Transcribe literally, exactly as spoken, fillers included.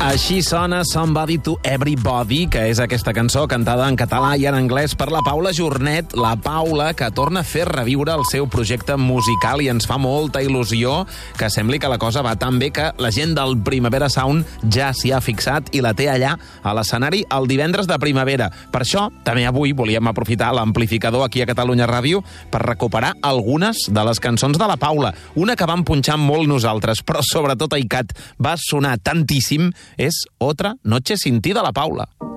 Així sona Somebody to Everybody, que és aquesta cançó cantada en català i en anglès per la Paula Jornet, la Paula, que torna a fer reviure el seu projecte musical i ens fa molta il·lusió que sembli que la cosa va tan bé que la gent del Primavera Sound ja s'hi ha fixat i la té allà a l'escenari el divendres de primavera. Per això, també avui volíem aprofitar l'amplificador aquí a Catalunya Ràdio per recuperar algunes de les cançons de la Paula. Una que vam punxar molt nosaltres, però sobretot a ICAT va sonar tantíssim, és Otra Noche Sin Ti de la Paula.